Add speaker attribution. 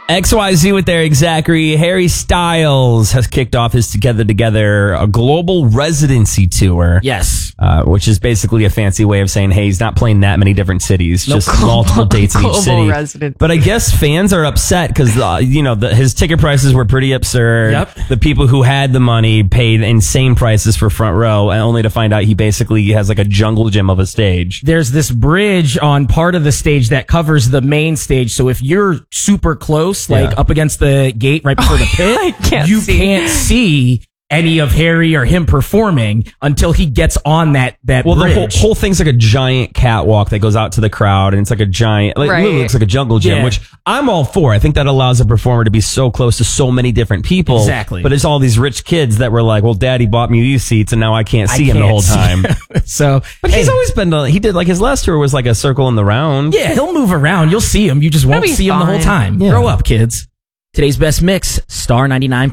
Speaker 1: XYZ with Eric Zachary. Harry Styles has kicked off his Together a global residency tour.
Speaker 2: Yes.
Speaker 1: Which is basically a fancy way of saying, hey, he's not playing that many different cities, just multiple dates in each city.
Speaker 3: Residency.
Speaker 1: But I guess fans are upset because, his ticket prices were pretty absurd.
Speaker 2: Yep.
Speaker 1: The people who had the money paid insane prices for front row, and only to find out he basically has like a jungle gym of a stage.
Speaker 2: There's this bridge on part of the stage that covers the main stage. So if you're super close, like up against the gate right before the pit, you can't see any of Harry or him performing until he gets on that bridge.
Speaker 1: The whole thing's like a giant catwalk that goes out to the crowd, and it's like a giant, it literally looks like a jungle gym, which I'm all for. I think that allows a performer to be so close to so many different people.
Speaker 2: Exactly.
Speaker 1: But it's all these rich kids that were like, well, daddy bought me these seats, and now I can't see him the whole time.
Speaker 2: But
Speaker 1: he's always been, he did like his last tour was like a circle in the round.
Speaker 2: Yeah, he'll move around. You'll see him. You just won't see him the whole time.
Speaker 1: Yeah.
Speaker 2: Grow up, kids. Today's best mix, Star 99.5.